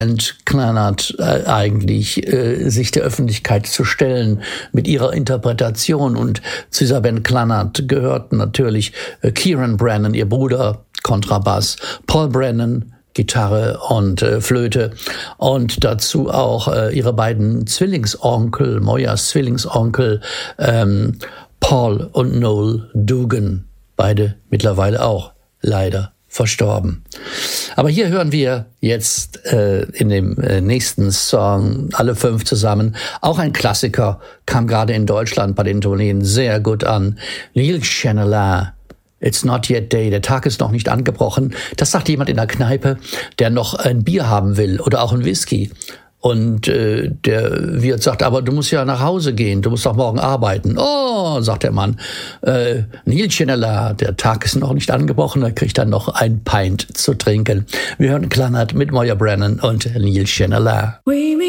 Clannad eigentlich sich der Öffentlichkeit zu stellen mit ihrer Interpretation. Und zu dieser Band Clannad gehörten natürlich Kieran Brennan, ihr Bruder, Kontrabass, Paul Brennan, Gitarre und Flöte und dazu auch ihre beiden Zwillingsonkel, Moyas Zwillingsonkel, Paul und Noel Dougan, beide mittlerweile auch leider verstorben. Aber hier hören wir jetzt in dem nächsten Song alle 5 zusammen. Auch ein Klassiker, kam gerade in Deutschland bei den Tourneen sehr gut an. Neil Chanelin, It's Not Yet Day, der Tag ist noch nicht angebrochen. Das sagt jemand in der Kneipe, der noch ein Bier haben will oder auch ein Whisky. Und der Wirt sagt, aber du musst ja nach Hause gehen, du musst doch morgen arbeiten. Oh, sagt der Mann, Neil Chanelin, der Tag ist noch nicht angebrochen, er kriegt dann noch ein Pint zu trinken. Wir hören Clannad mit Moya Brennan und Neil Chanelin.